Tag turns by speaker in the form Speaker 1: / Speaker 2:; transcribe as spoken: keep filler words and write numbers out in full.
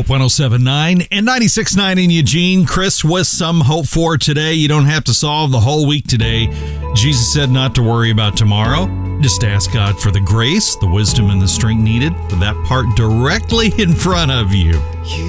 Speaker 1: one oh seven point nine and ninety-six point nine in Eugene. Chris, with some hope for today. You don't have to solve the whole week today. Jesus said not to worry about tomorrow. Just ask God for the grace, the wisdom, and the strength needed for that part directly in front of you.